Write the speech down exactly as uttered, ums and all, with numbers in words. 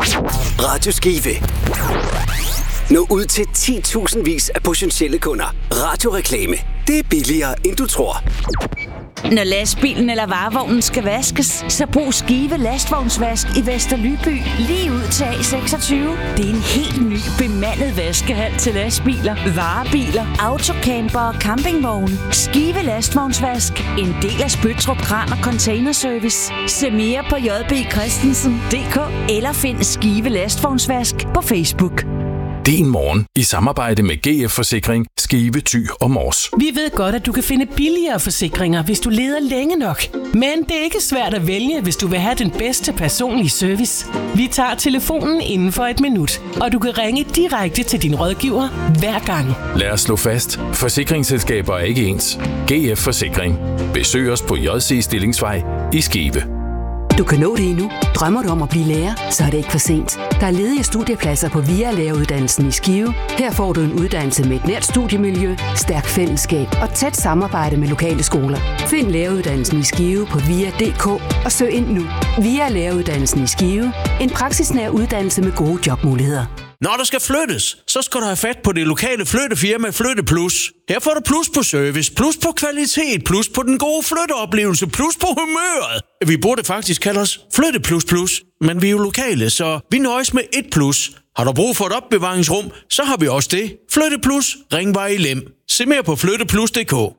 Radio Skive. Nå ud til ti tusind vis af potentielle kunder. Radioreklame. Det er billigere, end du tror. Når lastbilen eller varevognen skal vaskes, så brug Skive Lastvognsvask i Vesterlyby lige ud til A seksogtyve. Det er en helt ny bemandet vaskehal til lastbiler, varebiler, autocamper og campingvogne. Skive Lastvognsvask. En del af Spøttrup Kran og Containerservice. Se mere på j b christensen punktum d k eller find Skive Lastvognsvask på Facebook. Din morgen i samarbejde med G F Forsikring, Skive, Thy og Mors. Vi ved godt, at du kan finde billigere forsikringer, hvis du leder længe nok. Men det er ikke svært at vælge, hvis du vil have den bedste personlige service. Vi tager telefonen inden for et minut, og du kan ringe direkte til din rådgiver hver gang. Lad os slå fast. Forsikringsselskaber er ikke ens. G F Forsikring. Besøg os på J C Stillingsvej i Skive. Du kan nå det endnu. Drømmer du om at blive lærer, så er det ikke for sent. Der er ledige studiepladser på V I A læreruddannelsen i Skive. Her får du en uddannelse med et nært studiemiljø, stærk fællesskab og tæt samarbejde med lokale skoler. Find læreruddannelsen i Skive på via punktum d k og søg ind nu. V I A læreruddannelsen i Skive. En praksisnær uddannelse med gode jobmuligheder. Når der skal flyttes, så skal du have fat på det lokale flyttefirma Flytte Plus. Her får du plus på service, plus på kvalitet, plus på den gode flytteoplevelse, plus på humøret. Vi burde faktisk kalde os Flytte Plus Plus, men vi er jo lokale, så vi nøjes med et plus. Har du brug for et opbevaringsrum, så har vi også det. Flytte Plus, Ringvej i Lem. Se mere på flytte plus punktum d k.